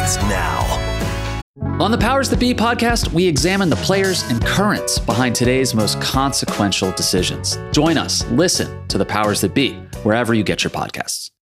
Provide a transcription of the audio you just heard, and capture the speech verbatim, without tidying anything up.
begins now. On the Powers That Be podcast, we examine the players and currents behind today's most consequential decisions. Join us, listen to the Powers That Be, wherever you get your podcasts.